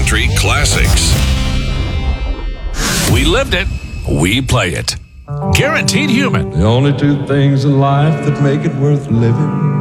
country classics. We lived it. We play it. Guaranteed Human. The only two things in life that make it worth living